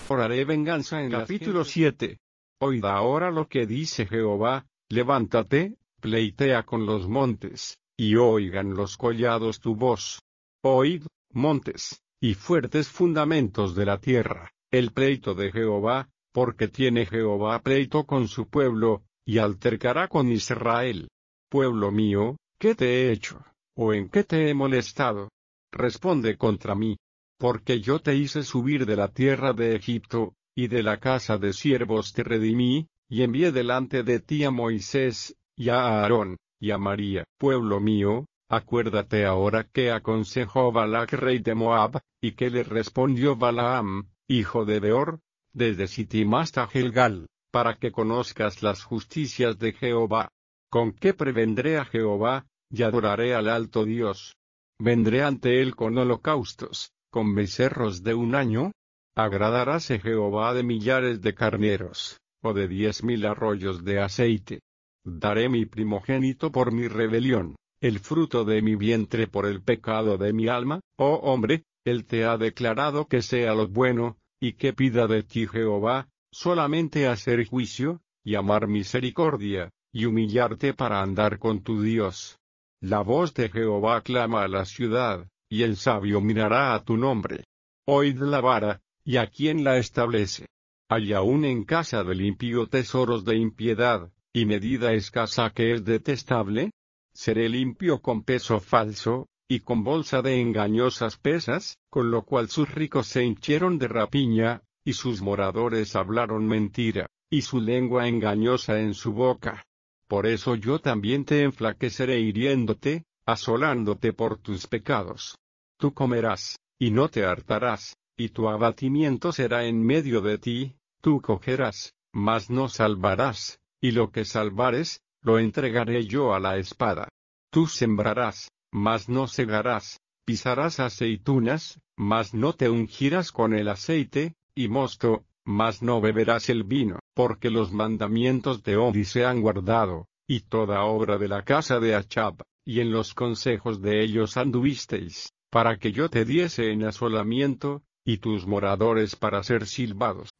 perforaré venganza en capítulo 7. Oíd ahora lo que dice Jehová, levántate, pleitea con los montes, y oigan los collados tu voz. Oíd, montes, y fuertes fundamentos de la tierra, el pleito de Jehová, porque tiene Jehová pleito con su pueblo, y altercará con Israel. Pueblo mío, ¿qué te he hecho? ¿O en qué te he molestado? Responde contra mí. Porque yo te hice subir de la tierra de Egipto, y de la casa de siervos te redimí, y envié delante de ti a Moisés, y a Aarón, y a María. Pueblo mío, acuérdate ahora que aconsejó Balac rey de Moab, y que le respondió Balaam, hijo de Beor, desde Sittim hasta Gilgal, para que conozcas las justicias de Jehová. ¿Con qué prevendré a Jehová, y adoraré al alto Dios? ¿Vendré ante él con holocaustos, con becerros de un año? ¿Agradaráse Jehová de millares de carneros, o de 10,000 arroyos de aceite? Daré mi primogénito por mi rebelión, el fruto de mi vientre por el pecado de mi alma. Oh hombre, él te ha declarado que sea lo bueno, y que pida de ti Jehová, solamente hacer juicio, y amar misericordia, y humillarte para andar con tu Dios. La voz de Jehová clama a la ciudad, y el sabio mirará a tu nombre. Oíd la vara, y a quién la establece. Hay aún en casa del impío tesoros de impiedad, y medida escasa que es detestable. Seré limpio con peso falso, y con bolsa de engañosas pesas, con lo cual sus ricos se hinchieron de rapiña, y sus moradores hablaron mentira, y su lengua engañosa en su boca. Por eso yo también te enflaqueceré hiriéndote, asolándote por tus pecados. Tú comerás, y no te hartarás, y tu abatimiento será en medio de ti. Tú cogerás, mas no salvarás, y lo que salvares, lo entregaré yo a la espada. Tú sembrarás, mas no segarás, pisarás aceitunas, mas no te ungirás con el aceite, y mosto, mas no beberás el vino, porque los mandamientos de Odí se han guardado, y toda obra de la casa de Achab, y en los consejos de ellos anduvisteis, para que yo te diese en asolamiento, y tus moradores para ser silbados.